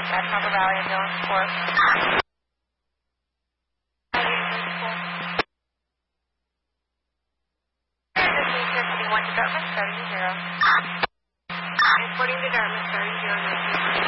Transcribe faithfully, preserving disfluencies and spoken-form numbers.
That's Papa Valley Ambulance Force. Reporting to Dartmouth, starting zero nine.